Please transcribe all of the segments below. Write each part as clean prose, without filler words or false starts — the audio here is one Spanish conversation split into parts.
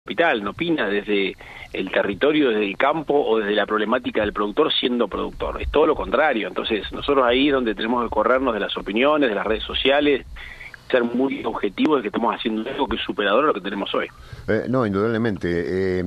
capital, no opina desde el territorio, desde el campo o desde la problemática del productor siendo productor. Es todo lo contrario. Entonces, nosotros ahí es donde tenemos que corrernos de las opiniones, de las redes sociales, ser muy objetivos de que estamos haciendo algo que es superador a lo que tenemos hoy. No, indudablemente.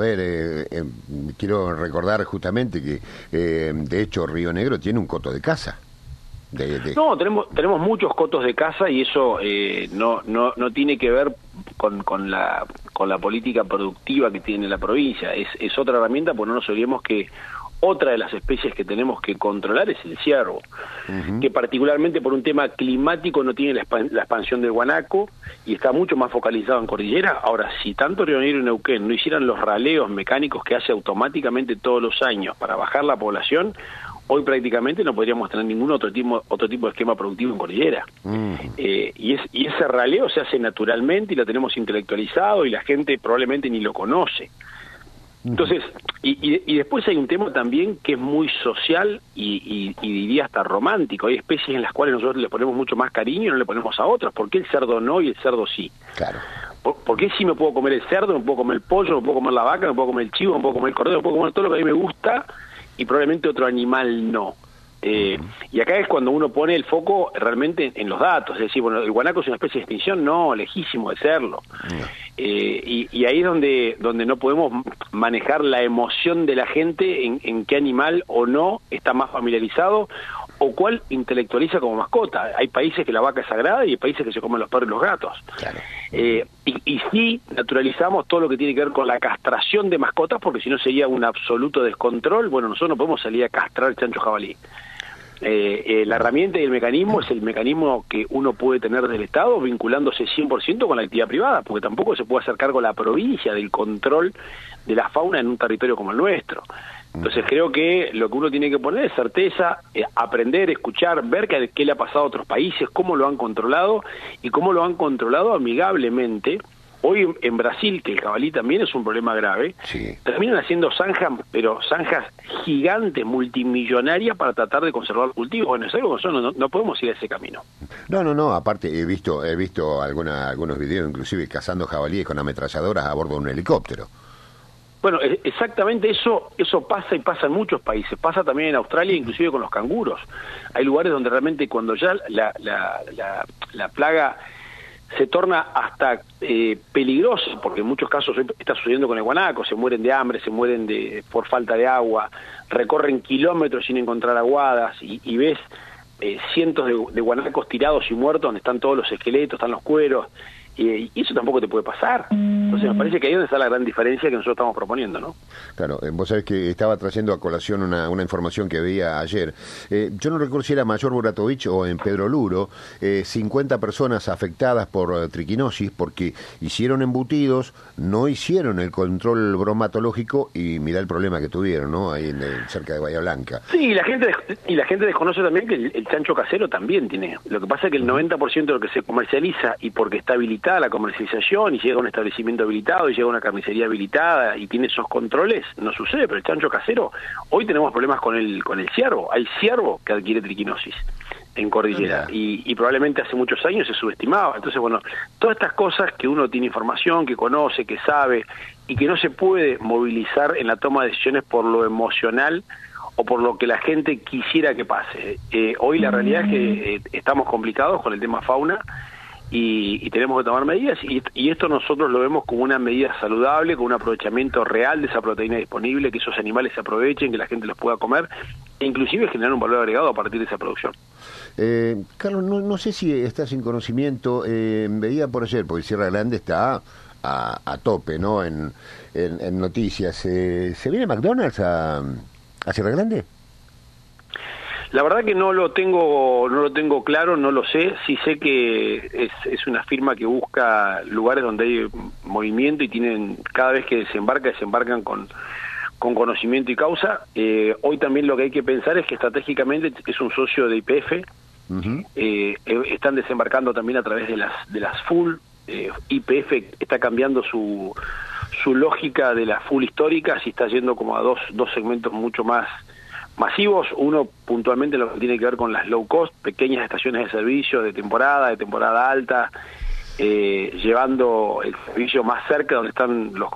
Quiero recordar justamente que, de hecho, Río Negro tiene un coto de caza. No, tenemos muchos cotos de caza y eso no tiene que ver con la política productiva que tiene la provincia. Es otra herramienta, porque no nos olvidemos que otra de las especies que tenemos que controlar es el ciervo, que particularmente por un tema climático no tiene la expansión del guanaco y está mucho más focalizado en cordillera. Ahora, si tanto Río Negro y Neuquén no hicieran los raleos mecánicos que hace automáticamente todos los años para bajar la población, hoy prácticamente no podríamos tener ningún otro tipo de esquema productivo en cordillera. Y ese raleo se hace naturalmente y lo tenemos intelectualizado y la gente probablemente ni lo conoce. Entonces, y después hay un tema también que es muy social y diría hasta romántico. Hay especies en las cuales nosotros le ponemos mucho más cariño y no le ponemos a otras. ¿Por qué el cerdo no y el cerdo sí? Claro. ¿Por qué sí me puedo comer el cerdo, me puedo comer el pollo, me puedo comer la vaca, me puedo comer el chivo, me puedo comer el cordero, me puedo comer todo lo que a mí me gusta y probablemente otro animal no? Y acá es cuando uno pone el foco realmente en los datos, es decir, bueno, el guanaco es una especie de extinción, no, lejísimo de serlo. Y ahí es donde no podemos manejar la emoción de la gente en qué animal o no está más familiarizado o cuál intelectualiza como mascota. Hay países que la vaca es sagrada y hay países que se comen los perros y los gatos. Claro. Y sí naturalizamos todo lo que tiene que ver con la castración de mascotas, porque si no sería un absoluto descontrol. Bueno, nosotros no podemos salir a castrar chancho jabalí. La herramienta y el mecanismo es el mecanismo que uno puede tener del Estado vinculándose 100% con la actividad privada, porque tampoco se puede hacer cargo la provincia del control de la fauna en un territorio como el nuestro. Entonces creo que lo que uno tiene que poner es certeza, aprender, escuchar, ver qué le ha pasado a otros países, cómo lo han controlado y cómo lo han controlado amigablemente. Hoy en Brasil, que el jabalí también es un problema grave, sí, terminan haciendo zanjas, pero zanjas gigantes, multimillonarias, para tratar de conservar el cultivo. Bueno, es algo que nosotros no podemos ir a ese camino. No, aparte he visto algunos videos, inclusive cazando jabalíes con ametralladoras a bordo de un helicóptero. Bueno, exactamente eso pasa y pasa en muchos países. Pasa también en Australia, inclusive con los canguros. Hay lugares donde realmente cuando ya la plaga se torna hasta peligroso, porque en muchos casos está sucediendo con el guanaco, se mueren de hambre, se mueren por falta de agua, recorren kilómetros sin encontrar aguadas y ves cientos de guanacos tirados y muertos donde están todos los esqueletos, están los cueros, y eso tampoco te puede pasar. Entonces me parece que ahí es donde está la gran diferencia que nosotros estamos proponiendo, ¿no? Claro, vos sabés que estaba trayendo a colación una información que veía ayer. Yo no recuerdo si era Mayor Buratovich o en Pedro Luro, 50 personas afectadas por triquinosis porque hicieron embutidos, no hicieron el control bromatológico y mirá el problema que tuvieron, ¿no? Ahí cerca de Bahía Blanca. Sí, y la gente desconoce también que el chancho casero también tiene. Lo que pasa es que el 90% de lo que se comercializa, y porque está habilitada la comercialización y llega a un establecimiento habilitado y llega a una carnicería habilitada y tiene esos controles, no sucede. Pero el chancho casero, hoy tenemos problemas con el ciervo. Hay ciervo que adquiere triquinosis en cordillera y probablemente hace muchos años se subestimaba. Entonces, bueno, todas estas cosas que uno tiene información, que conoce, que sabe y que no se puede movilizar en la toma de decisiones por lo emocional o por lo que la gente quisiera que pase. Hoy la realidad es que estamos complicados con el tema fauna y tenemos que tomar medidas y esto nosotros lo vemos como una medida saludable, con un aprovechamiento real de esa proteína disponible, que esos animales se aprovechen, que la gente los pueda comer e inclusive generar un valor agregado a partir de esa producción. Carlos, no sé si estás en conocimiento, veía por ayer, porque Sierra Grande está a tope, ¿no? En noticias. ¿Se viene McDonald's a Sierra Grande? La verdad que no lo tengo claro, no lo sé. Sí sé que es una firma que busca lugares donde hay movimiento y tienen, cada vez que desembarcan con conocimiento y causa. Hoy también lo que hay que pensar es que estratégicamente es un socio de YPF. Están desembarcando también a través de las full. YPF está cambiando su lógica de la full histórica, si está yendo como a dos segmentos mucho más masivos. Uno puntualmente lo que tiene que ver con las low cost, pequeñas estaciones de servicio de temporada alta, llevando el servicio más cerca donde están los